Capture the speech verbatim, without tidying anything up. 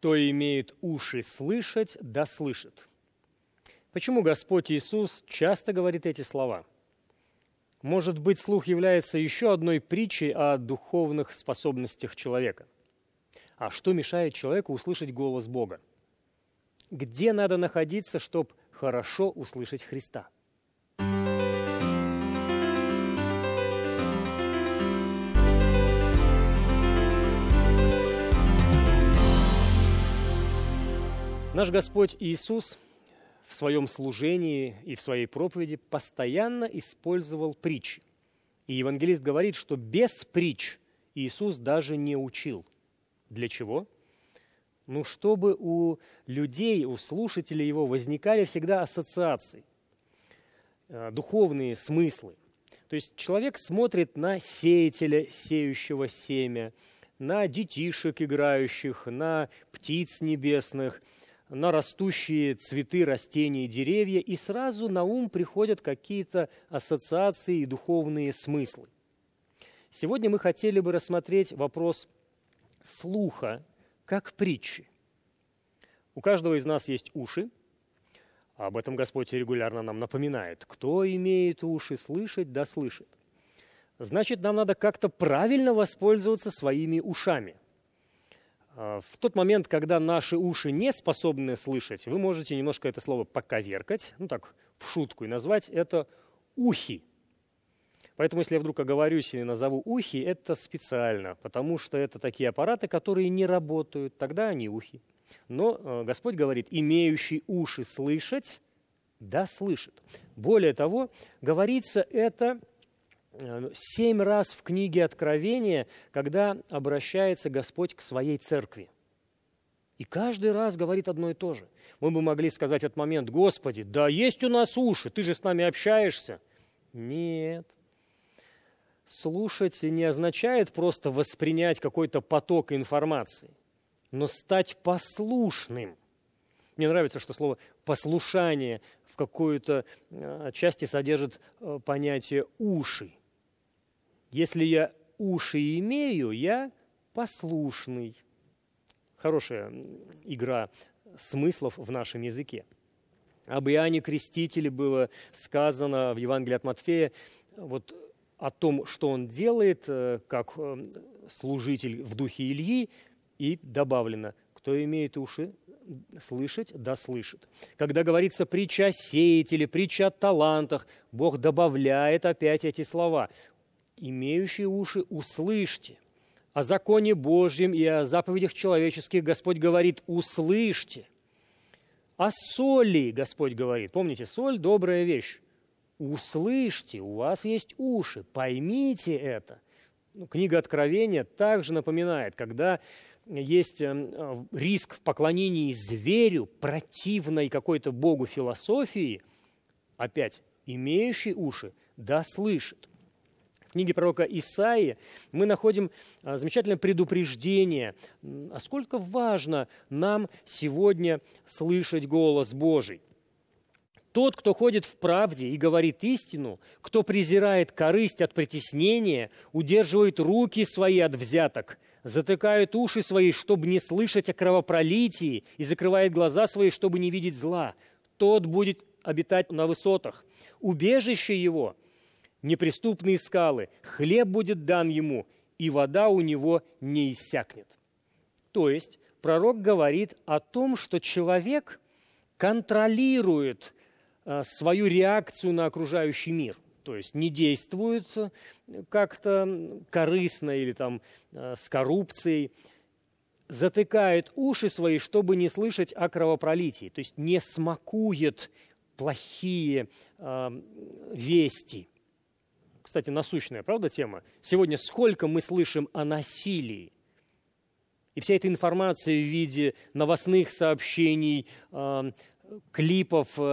Кто имеет уши слышать, да слышит. Почему Господь Иисус часто говорит эти слова? Может быть, слух является еще одной притчей о духовных способностях человека. А что мешает человеку услышать голос Бога? Где надо находиться, чтобы хорошо услышать Христа? Наш Господь Иисус в своем служении и в своей проповеди постоянно использовал притчи. И евангелист говорит, что без притч Иисус даже не учил. Для чего? Ну, чтобы у людей, у слушателей его возникали всегда ассоциации, духовные смыслы. То есть человек смотрит на сеятеля, сеющего семя, на детишек играющих, на птиц небесных, на растущие цветы, растения и деревья, и сразу на ум приходят какие-то ассоциации и духовные смыслы. Сегодня мы хотели бы рассмотреть вопрос слуха как притчи. У каждого из нас есть уши, а об этом Господь регулярно нам напоминает. Кто имеет уши слышать, да слышит. Значит, нам надо как-то правильно воспользоваться своими ушами. В тот момент, когда наши уши не способны слышать, вы можете немножко это слово поковеркать, ну так, в шутку, и назвать это ухи. Поэтому, если я вдруг оговорюсь или назову ухи, это специально, потому что это такие аппараты, которые не работают, тогда они ухи. Но э, Господь говорит, имеющий уши слышать, да слышит. Более того, говорится это семь раз в книге Откровения, когда обращается Господь к своей церкви. И каждый раз говорит одно и то же. Мы бы могли сказать в этот момент: «Господи, да есть у нас уши, ты же с нами общаешься». Нет. Слушать не означает просто воспринять какой-то поток информации, но стать послушным. Мне нравится, что слово «послушание» в какой-то части содержит понятие «уши». Если я уши имею, я послушный. Хорошая игра смыслов в нашем языке. Об Иоанне Крестителе было сказано в Евангелии от Матфея вот о том, что он делает, как служитель в духе Ильи, и добавлено: кто имеет уши слышать, да слышит. Когда говорится притча о сеятеле, притча о талантах, Бог добавляет опять эти слова: имеющие уши услышьте. О законе Божьем и о заповедях человеческих Господь говорит: услышьте. О соли Господь говорит. Помните, соль – добрая вещь. Услышьте, у вас есть уши, поймите это. Ну, книга Откровения также напоминает, когда есть риск в поклонении зверю, противной какой-то Богу философии, опять, имеющий уши, да слышит. В книге пророка Исаии мы находим замечательное предупреждение, а сколько важно нам сегодня слышать голос Божий. Тот, кто ходит в правде и говорит истину, кто презирает корысть от притеснения, удерживает руки свои от взяток, затыкает уши свои, чтобы не слышать о кровопролитии, и закрывает глаза свои, чтобы не видеть зла, тот будет обитать на высотах. Убежище его – неприступные скалы, хлеб будет дан ему, и вода у него не иссякнет. То есть пророк говорит о том, что человек контролирует а, свою реакцию на окружающий мир. То есть не действует как-то корыстно или там а, с коррупцией, затыкает уши свои, чтобы не слышать о кровопролитии. То есть не смакует плохие а, вести. Кстати, насущная, правда, тема? Сегодня сколько мы слышим о насилии? И вся эта информация в виде новостных сообщений, э, клипов,